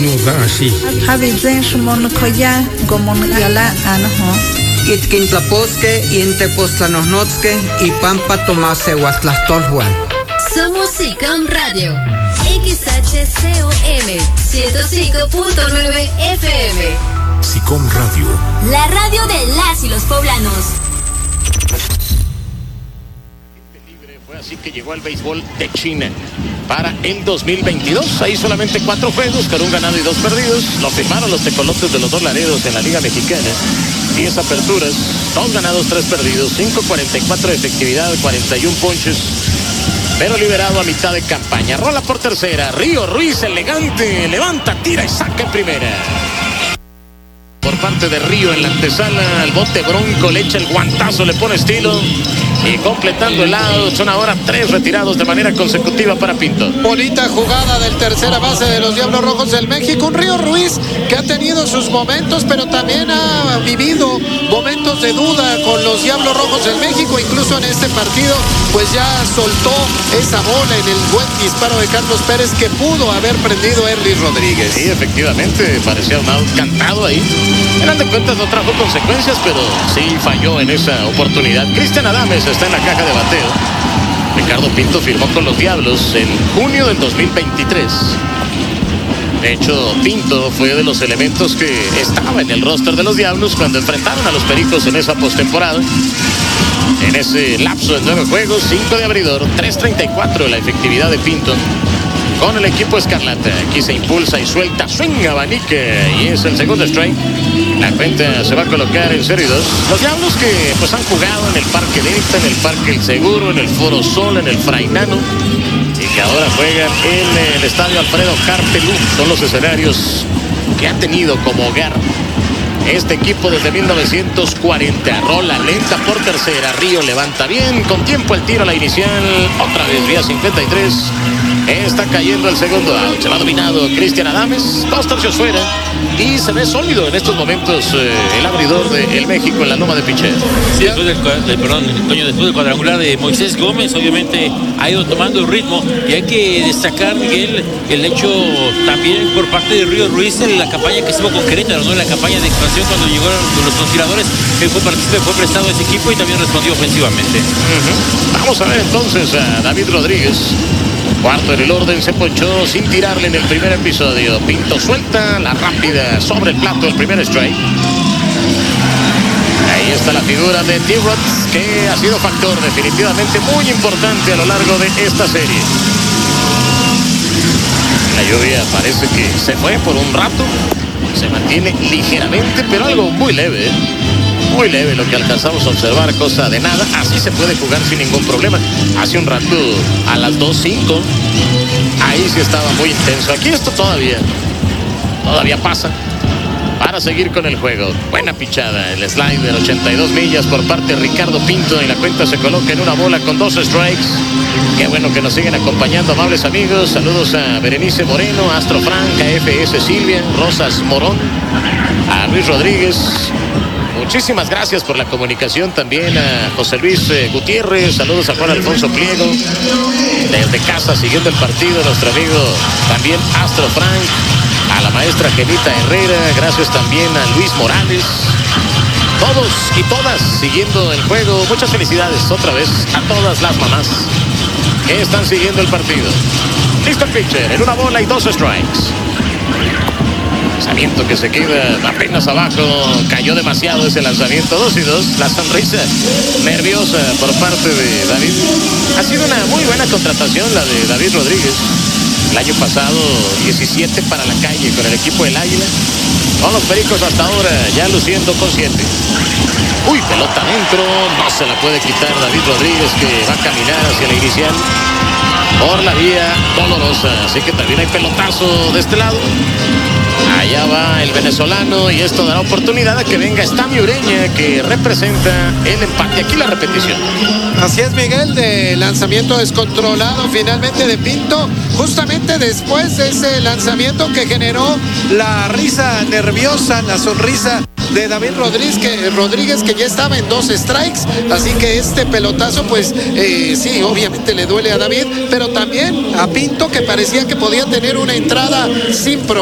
dashi. Habizen Shumonokoya, Gomonagala, Anaho. Itquintlaposque, Intepostlanosnotzque y Pampa Tomase Huastlastolhuan. Somos SICOM Radio. XHCOM 105.9 FM. SICOM Radio. La radio de las y los poblanos. Fue así que llegó al béisbol de China para el 2022. Ahí solamente 4 juegos, con un ganado y 2 perdidos. Lo firmaron los tecolotes de los Dos Laredos en la Liga Mexicana. 10 aperturas, 2 ganados, 3 perdidos, 5.44 de efectividad, 41 ponches. Pero liberado a mitad de campaña. Rola por tercera. Río Ruiz, elegante. Levanta, tira y saca en primera. Por parte de Río en la antesala, el bote bronco, le echa el guantazo, le pone estilo. Y completando el out, son ahora 3 retirados de manera consecutiva para Pinto. Bonita jugada del tercera base de los Diablos Rojos del México. Un Río Ruiz que ha tenido sus momentos, pero también ha vivido momentos de duda con los Diablos Rojos del México. Incluso en este partido, pues ya soltó esa bola en el buen disparo de Carlos Pérez que pudo haber prendido Erlis Rodríguez. Sí, efectivamente, parecía un out cantado ahí. Eran de cuentas, no trajo consecuencias, pero sí falló en esa oportunidad. Cristian Adames está en la caja de bateo. Ricardo Pinto firmó con los Diablos en junio del 2023. De hecho, Pinto fue de los elementos que estaba en el roster de los Diablos cuando enfrentaron a los Pericos en esa postemporada. En ese lapso de 9 juegos, 5 de abridor, 3.34 la efectividad de Pinto con el equipo escarlata. Aquí se impulsa y suelta, swing, abanica, y es el segundo strike. La cuenta se va a colocar en 0-2. Los Diablos que pues han jugado en el Parque Delta, en el Parque El Seguro, en el Foro Sol, en el Frainano, y que ahora juegan en el Estadio Alfredo Harpelú. Son los escenarios que ha tenido como hogar este equipo desde 1940. Rola lenta por tercera. Río levanta bien. Con tiempo el tiro a la inicial. Otra vez vía 53. Está cayendo el segundo out. Se va dominado Cristian Adames. 2 tercios fuera. Y se ve sólido en estos momentos el abridor del México en la loma de picheo. Sí, después del cuadrangular de Moisés Gómez, obviamente ha ido tomando el ritmo. Y hay que destacar, Miguel, el hecho también por parte de Río Ruiz en la campaña que estuvo con Querétaro, ¿no? En la campaña de expansión cuando llegaron los tiradores, él fue partícipe, fue prestado a ese equipo y también respondió ofensivamente. Vamos a ver entonces a David Rodríguez. Cuarto en el orden, se ponchó sin tirarle en el primer episodio. Pinto suelta la rápida sobre el plato, el primer strike. Ahí está la figura de T-Rods, que ha sido factor definitivamente muy importante a lo largo de esta serie. La lluvia parece que se fue por un rato. Se mantiene ligeramente, pero algo muy leve, muy leve lo que alcanzamos a observar, cosa de nada. Así se puede jugar sin ningún problema. Hace un rato a las 2:05 ahí sí estaba muy intenso. Aquí esto todavía pasa para seguir con el juego. Buena pichada, el slider, 82 millas por parte de Ricardo Pinto, y la cuenta se coloca en una bola con 2 strikes. Qué bueno que nos siguen acompañando, amables amigos. Saludos a Berenice Moreno, Astro Franca, FS Silvia, Rosas Morón, a Luis Rodríguez. Muchísimas gracias por la comunicación. También a José Luis Gutiérrez. Saludos a Juan Alfonso Pliego. Desde casa siguiendo el partido, nuestro amigo también Astro Frank. A la maestra Genita Herrera. Gracias también a Luis Morales. Todos y todas siguiendo el juego. Muchas felicidades otra vez a todas las mamás que están siguiendo el partido. Listo el pitcher en una bola y 2 strikes. Lanzamiento que se queda apenas abajo. Cayó demasiado ese lanzamiento. 2-2. La sonrisa nerviosa por parte de David. Ha sido una muy buena contratación la de David Rodríguez. El año pasado 17 para la calle con el equipo del Águila. Con los Pericos hasta ahora ya luciendo con 7. Uy, pelota adentro. No se la puede quitar David Rodríguez, que va a caminar hacia la inicial por la vía dolorosa. Así que también hay pelotazo de este lado. Allá va el venezolano y esto dará oportunidad a que venga Stami Ureña, que representa el empate. Aquí la repetición. Así es, Miguel, de lanzamiento descontrolado finalmente de Pinto, justamente después de ese lanzamiento que generó la risa nerviosa, la sonrisa de David Rodríguez, que ya estaba en 2 strikes, así que este pelotazo pues sí, obviamente le duele a David, pero también a Pinto, que parecía que podía tener una entrada sin problema.